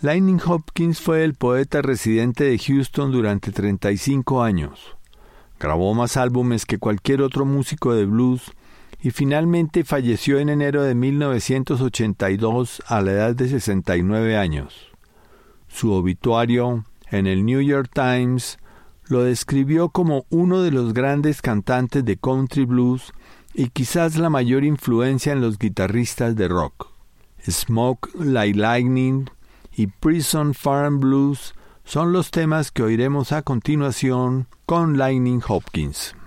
Lightning Hopkins fue el poeta residente de Houston durante 35 años. Grabó más álbumes que cualquier otro músico de blues y finalmente falleció en enero de 1982 a la edad de 69 años. Su obituario en el New York Times lo describió como uno de los grandes cantantes de country blues y quizás la mayor influencia en los guitarristas de rock. Smoke Like Lightning y Prison Farm Blues son los temas que oiremos a continuación con Lightning Hopkins.